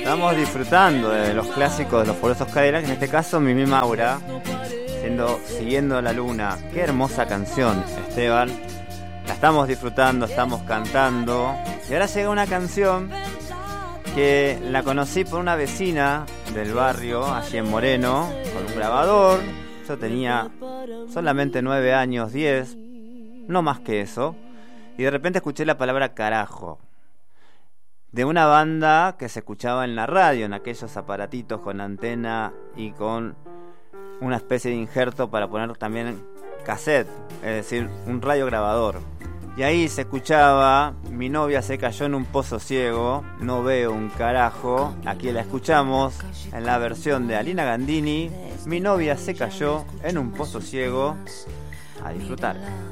Estamos disfrutando de los clásicos de los Fabulosos Cadillacs, en este caso Mimi Maura, Siguiendo la Luna. Qué hermosa canción, Esteban. La estamos disfrutando, estamos cantando. Y ahora llega una canción que la conocí por una vecina del barrio, allí en Moreno, con un grabador. Yo tenía solamente 9 años, 10, no más que eso. Y de repente escuché la palabra carajo, de una banda que se escuchaba en la radio, en aquellos aparatitos con antena y con una especie de injerto para poner también cassette, es decir, un radiograbador. Y ahí se escuchaba: mi novia se cayó en un pozo ciego, no veo un carajo. Aquí la escuchamos en la versión de Alina Gandini, Mi novia se cayó en un pozo ciego. A disfrutar.